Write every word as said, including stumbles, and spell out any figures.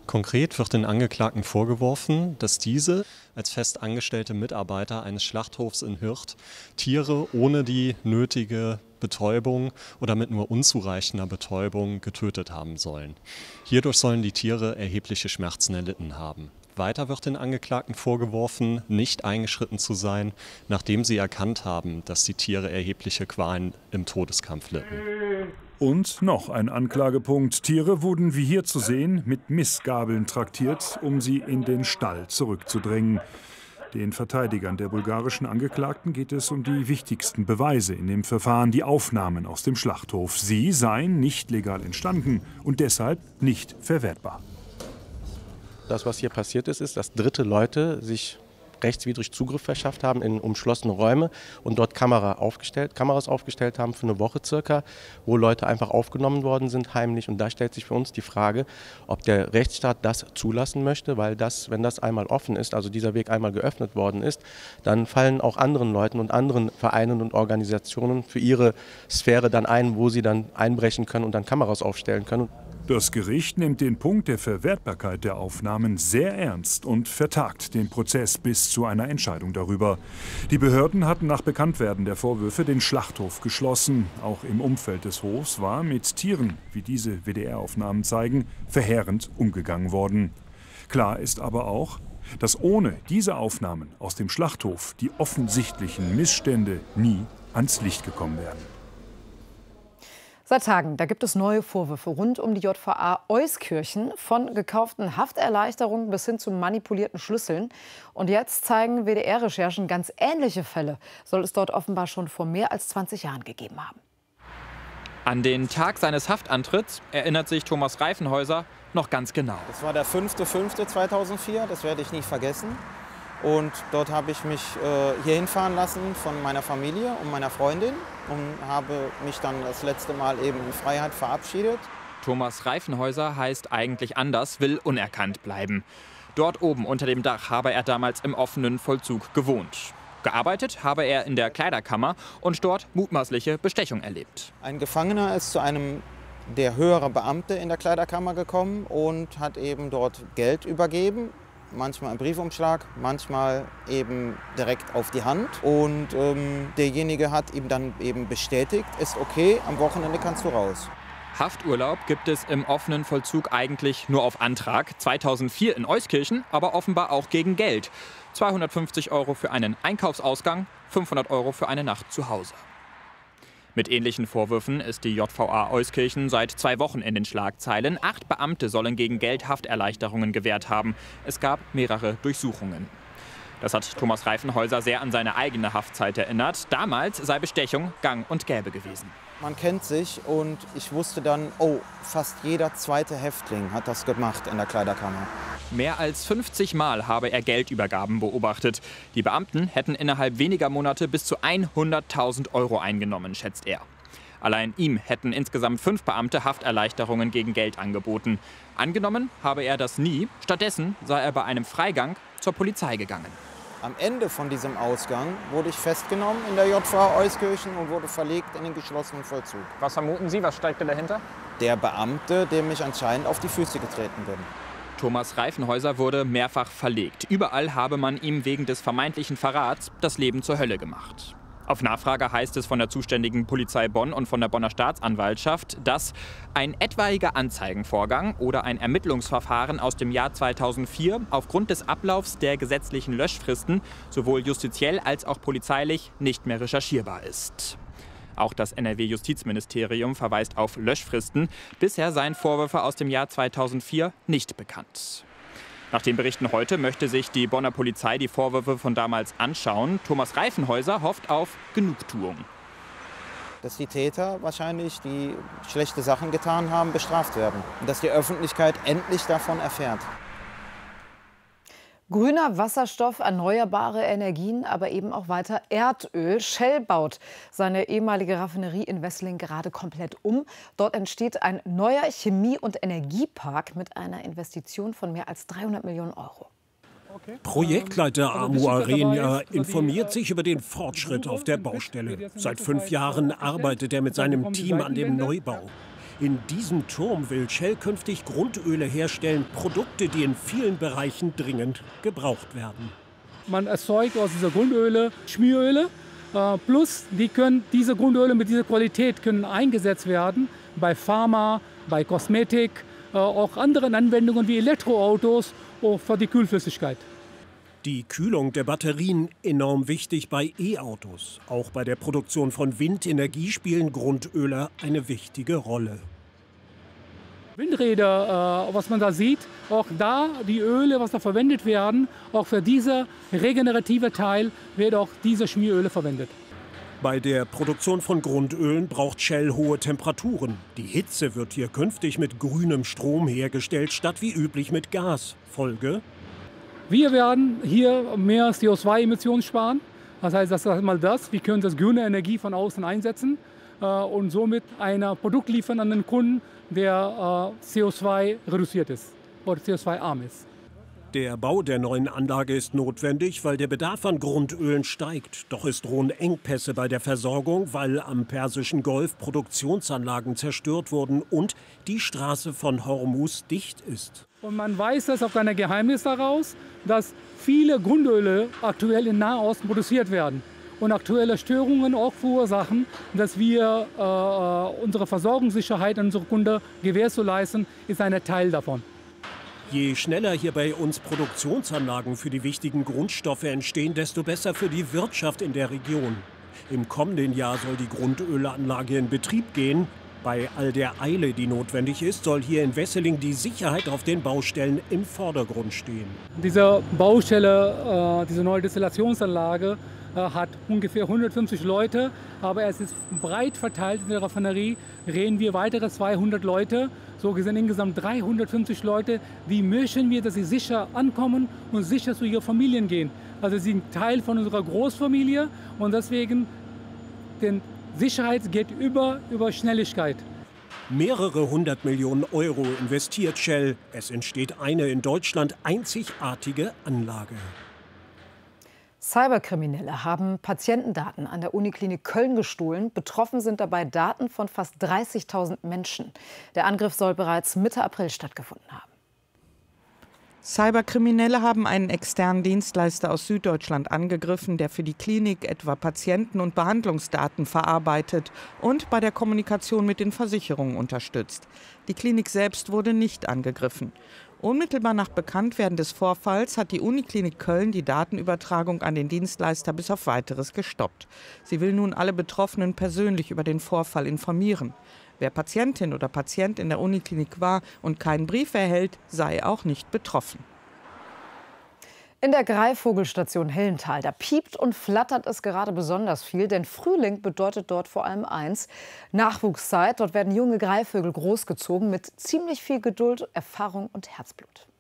Konkret wird den Angeklagten vorgeworfen, dass diese als fest angestellte Mitarbeiter eines Schlachthofs in Hürth Tiere ohne die nötige Betäubung oder mit nur unzureichender Betäubung getötet haben sollen. Hierdurch sollen die Tiere erhebliche Schmerzen erlitten haben. Weiter wird den Angeklagten vorgeworfen, nicht eingeschritten zu sein, nachdem sie erkannt haben, dass die Tiere erhebliche Qualen im Todeskampf litten. Und noch ein Anklagepunkt. Tiere wurden, wie hier zu sehen, mit Missgabeln traktiert, um sie in den Stall zurückzudrängen. Den Verteidigern der bulgarischen Angeklagten geht es um die wichtigsten Beweise in dem Verfahren, die Aufnahmen aus dem Schlachthof. Sie seien nicht legal entstanden und deshalb nicht verwertbar. Das, was hier passiert ist, ist, dass dritte Leute sich rechtswidrig Zugriff verschafft haben in umschlossene Räume und dort Kamera aufgestellt, Kameras aufgestellt haben für eine Woche circa, wo Leute einfach aufgenommen worden sind, heimlich. Und da stellt sich für uns die Frage, ob der Rechtsstaat das zulassen möchte, weil das, wenn das einmal offen ist, also dieser Weg einmal geöffnet worden ist, dann fallen auch anderen Leuten und anderen Vereinen und Organisationen für ihre Sphäre dann ein, wo sie dann einbrechen können und dann Kameras aufstellen können. Das Gericht nimmt den Punkt der Verwertbarkeit der Aufnahmen sehr ernst und vertagt den Prozess bis zu einer Entscheidung darüber. Die Behörden hatten nach Bekanntwerden der Vorwürfe den Schlachthof geschlossen. Auch im Umfeld des Hofs war mit Tieren, wie diese W D R-Aufnahmen zeigen, verheerend umgegangen worden. Klar ist aber auch, dass ohne diese Aufnahmen aus dem Schlachthof die offensichtlichen Missstände nie ans Licht gekommen wären. Seit Tagen, da gibt es neue Vorwürfe rund um die J V A Euskirchen, von gekauften Hafterleichterungen bis hin zu manipulierten Schlüsseln. Und jetzt zeigen W D R-Recherchen, ganz ähnliche Fälle soll es dort offenbar schon vor mehr als zwanzig Jahren gegeben haben. An den Tag seines Haftantritts erinnert sich Thomas Reifenhäuser noch ganz genau. Das war der fünfte fünfte zweitausendvier, das werde ich nie vergessen. Und dort habe ich mich äh, hier hinfahren lassen von meiner Familie und meiner Freundin und habe mich dann das letzte Mal eben in Freiheit verabschiedet. Thomas Reifenhäuser heißt eigentlich anders, will unerkannt bleiben. Dort oben unter dem Dach habe er damals im offenen Vollzug gewohnt. Gearbeitet habe er in der Kleiderkammer und dort mutmaßliche Bestechung erlebt. Ein Gefangener ist zu einem der höheren Beamte in der Kleiderkammer gekommen und hat eben dort Geld übergeben. Manchmal im Briefumschlag, manchmal eben direkt auf die Hand. Und ähm, derjenige hat ihm dann eben bestätigt, ist okay, am Wochenende kannst du raus. Hafturlaub gibt es im offenen Vollzug eigentlich nur auf Antrag. zweitausendvier in Euskirchen, aber offenbar auch gegen Geld. zweihundertfünfzig Euro für einen Einkaufsausgang, fünfhundert Euro für eine Nacht zu Hause. Mit ähnlichen Vorwürfen ist die J V A Euskirchen seit zwei Wochen in den Schlagzeilen. Acht Beamte sollen gegen Geld Hafterleichterungen gewährt haben. Es gab mehrere Durchsuchungen. Das hat Thomas Reifenhäuser sehr an seine eigene Haftzeit erinnert. Damals sei Bestechung gang und gäbe gewesen. Man kennt sich und ich wusste dann, oh, fast jeder zweite Häftling hat das gemacht in der Kleiderkammer. Mehr als fünfzig Mal habe er Geldübergaben beobachtet. Die Beamten hätten innerhalb weniger Monate bis zu hunderttausend Euro eingenommen, schätzt er. Allein ihm hätten insgesamt fünf Beamte Hafterleichterungen gegen Geld angeboten. Angenommen habe er das nie. Stattdessen sei er bei einem Freigang zur Polizei gegangen. Am Ende von diesem Ausgang wurde ich festgenommen in der J V A Euskirchen und wurde verlegt in den geschlossenen Vollzug. Was vermuten Sie? Was steckte dahinter? Der Beamte, dem ich anscheinend auf die Füße getreten bin. Thomas Reifenhäuser wurde mehrfach verlegt. Überall habe man ihm wegen des vermeintlichen Verrats das Leben zur Hölle gemacht. Auf Nachfrage heißt es von der zuständigen Polizei Bonn und von der Bonner Staatsanwaltschaft, dass ein etwaiger Anzeigenvorgang oder ein Ermittlungsverfahren aus dem Jahr zweitausendvier aufgrund des Ablaufs der gesetzlichen Löschfristen sowohl justiziell als auch polizeilich nicht mehr recherchierbar ist. Auch das N R W-Justizministerium verweist auf Löschfristen. Bisher seien Vorwürfe aus dem Jahr zweitausendvier nicht bekannt. Nach den Berichten heute möchte sich die Bonner Polizei die Vorwürfe von damals anschauen. Thomas Reifenhäuser hofft auf Genugtuung. Dass die Täter wahrscheinlich, die schlechte Sachen getan haben, bestraft werden. Und dass die Öffentlichkeit endlich davon erfährt. Grüner Wasserstoff, erneuerbare Energien, aber eben auch weiter Erdöl. Shell baut seine ehemalige Raffinerie in Wesseling gerade komplett um. Dort entsteht ein neuer Chemie- und Energiepark mit einer Investition von mehr als dreihundert Millionen Euro. Projektleiter Amu Arenia informiert sich über den Fortschritt auf der Baustelle. Seit fünf Jahren arbeitet er mit seinem Team an dem Neubau. In diesem Turm will Shell künftig Grundöle herstellen, Produkte, die in vielen Bereichen dringend gebraucht werden. Man erzeugt aus dieser Grundöle Schmieröle, äh, plus die können, diese Grundöle mit dieser Qualität können eingesetzt werden bei Pharma, bei Kosmetik, äh, auch anderen Anwendungen wie Elektroautos oder für die Kühlflüssigkeit. Die Kühlung der Batterien enorm wichtig bei E-Autos. Auch bei der Produktion von Windenergie spielen Grundöle eine wichtige Rolle. Windräder, äh, was man da sieht, auch da die Öle, was da verwendet werden, auch für diese regenerative Teil wird auch diese Schmieröle verwendet. Bei der Produktion von Grundölen braucht Shell hohe Temperaturen. Die Hitze wird hier künftig mit grünem Strom hergestellt, statt wie üblich mit Gas. Folge: Wir werden hier mehr C O zwei Emissionen sparen. Das heißt, das ist einmal das. Wir können das grüne Energie von außen einsetzen äh, und somit ein Produkt liefern an den Kunden, der äh, C O zwei reduziert ist oder C O zwei arm ist. Der Bau der neuen Anlage ist notwendig, weil der Bedarf an Grundölen steigt. Doch es drohen Engpässe bei der Versorgung, weil am Persischen Golf Produktionsanlagen zerstört wurden und die Straße von Hormuz dicht ist. Und man weiß das auch kein Geheimnis daraus, dass viele Grundöle aktuell in Nahosten produziert werden. Und aktuelle Störungen auch verursachen, dass wir äh, unsere Versorgungssicherheit an unsere Kunden gewährleisten, ist ein Teil davon. Je schneller hier bei uns Produktionsanlagen für die wichtigen Grundstoffe entstehen, desto besser für die Wirtschaft in der Region. Im kommenden Jahr soll die Grundölanlage in Betrieb gehen. Bei all der Eile, die notwendig ist, soll hier in Wesseling die Sicherheit auf den Baustellen im Vordergrund stehen. Diese Baustelle, äh, diese neue Destillationsanlage, äh, hat ungefähr hundertfünfzig Leute, aber es ist breit verteilt in der Raffinerie. Reden wir weitere zweihundert Leute. So gesehen insgesamt dreihundertfünfzig Leute. Wie möchten wir, dass sie sicher ankommen und sicher zu ihren Familien gehen? Also sie sind Teil von unserer Großfamilie und deswegen den Sicherheit geht über, über Schnelligkeit. Mehrere hundert Millionen Euro investiert Shell. Es entsteht eine in Deutschland einzigartige Anlage. Cyberkriminelle haben Patientendaten an der Uniklinik Köln gestohlen. Betroffen sind dabei Daten von fast dreißigtausend Menschen. Der Angriff soll bereits Mitte April stattgefunden haben. Cyberkriminelle haben einen externen Dienstleister aus Süddeutschland angegriffen, der für die Klinik etwa Patienten- und Behandlungsdaten verarbeitet und bei der Kommunikation mit den Versicherungen unterstützt. Die Klinik selbst wurde nicht angegriffen. Unmittelbar nach Bekanntwerden des Vorfalls hat die Uniklinik Köln die Datenübertragung an den Dienstleister bis auf Weiteres gestoppt. Sie will nun alle Betroffenen persönlich über den Vorfall informieren. Wer Patientin oder Patient in der Uniklinik war und keinen Brief erhält, sei auch nicht betroffen. In der Greifvogelstation Hellental, da piept und flattert es gerade besonders viel, denn Frühling bedeutet dort vor allem eins: Nachwuchszeit. Dort werden junge Greifvögel großgezogen mit ziemlich viel Geduld, Erfahrung und Herzblut.